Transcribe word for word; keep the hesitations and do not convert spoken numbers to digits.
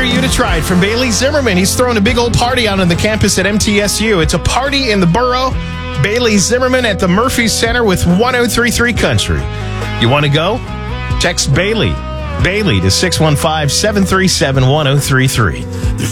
you to try it from Bailey Zimmerman. He's throwing a big old party out on the campus at M T S U. It's a party in the borough. Bailey Zimmerman at the Murphy Center with one oh three point three Country. You want to go? Text Bailey. Bailey to six one five, seven three seven, one oh three three.